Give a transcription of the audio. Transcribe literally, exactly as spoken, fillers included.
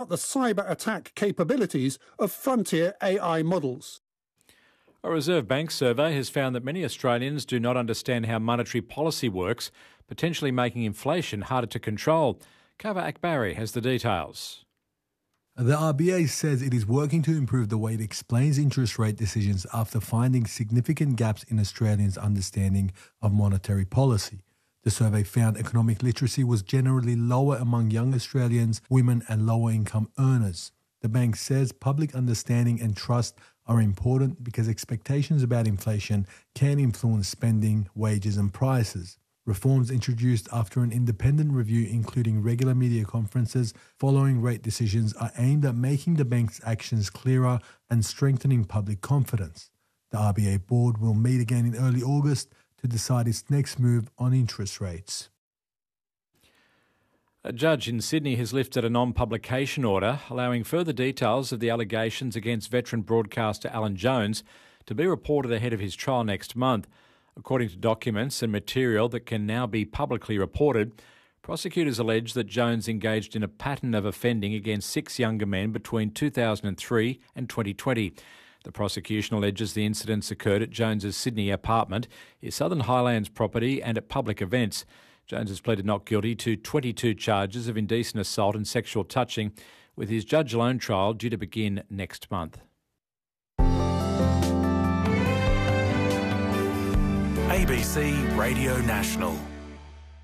the cyber attack capabilities of frontier A I models. A Reserve Bank survey has found that many Australians do not understand how monetary policy works, potentially making inflation harder to control. Kava Akbari has the details. The R B A says it is working to improve the way it explains interest rate decisions after finding significant gaps in Australians' understanding of monetary policy. The survey found economic literacy was generally lower among young Australians, women and lower income earners. The bank says public understanding and trust are important because expectations about inflation can influence spending, wages and prices. Reforms introduced after an independent review, including regular media conferences following rate decisions, are aimed at making the bank's actions clearer and strengthening public confidence. The R B A board will meet again in early August to decide its next move on interest rates. A judge in Sydney has lifted a non-publication order allowing further details of the allegations against veteran broadcaster Alan Jones to be reported ahead of his trial next month. According to documents and material that can now be publicly reported, prosecutors allege that Jones engaged in a pattern of offending against six younger men between two thousand three and twenty twenty. The prosecution alleges the incidents occurred at Jones's Sydney apartment, his Southern Highlands property and at public events. Jones has pleaded not guilty to twenty-two charges of indecent assault and sexual touching, with his judge-alone trial due to begin next month. A B C Radio National.